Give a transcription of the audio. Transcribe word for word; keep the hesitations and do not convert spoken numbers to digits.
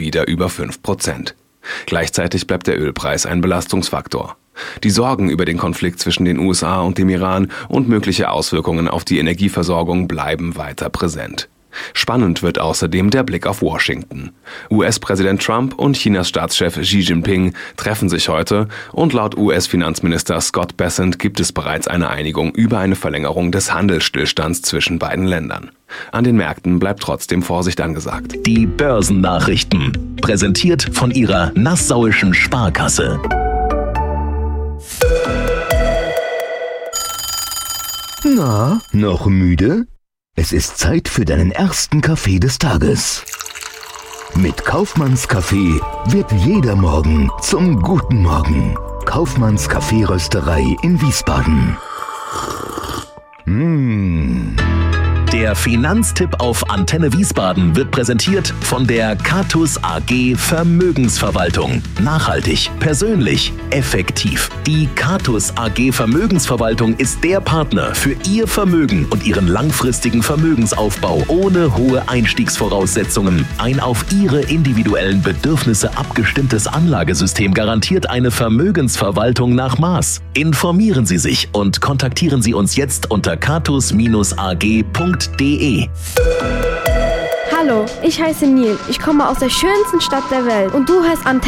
wieder über fünf Prozent. Gleichzeitig bleibt der Ölpreis ein Belastungsfaktor. Die Sorgen über den Konflikt zwischen den U S A und dem Iran und mögliche Auswirkungen auf die Energieversorgung bleiben weiter präsent. Spannend wird außerdem der Blick auf Washington. U S-Präsident Trump und Chinas Staatschef Xi Jinping treffen sich heute und laut U S-Finanzminister Scott Bessent gibt es bereits eine Einigung über eine Verlängerung des Handelsstillstands zwischen beiden Ländern. An den Märkten bleibt trotzdem Vorsicht angesagt. Die Börsennachrichten, präsentiert von Ihrer Nassauischen Sparkasse. Na, noch müde? Es ist Zeit für deinen ersten Kaffee des Tages. Mit Kaufmanns Kaffee wird jeder Morgen zum guten Morgen. Kaufmanns Kaffeerösterei in Wiesbaden. Mmh. Der Finanztipp auf Antenne Wiesbaden wird präsentiert von der Catus A G Vermögensverwaltung. Nachhaltig, persönlich, effektiv. Die Catus A G Vermögensverwaltung ist der Partner für Ihr Vermögen und Ihren langfristigen Vermögensaufbau ohne hohe Einstiegsvoraussetzungen. Ein auf Ihre individuellen Bedürfnisse abgestimmtes Anlagesystem garantiert eine Vermögensverwaltung nach Maß. Informieren Sie sich und kontaktieren Sie uns jetzt unter catus A G punkt de. Hallo, ich heiße Neil. Ich komme aus der schönsten Stadt der Welt und du hörst Antenne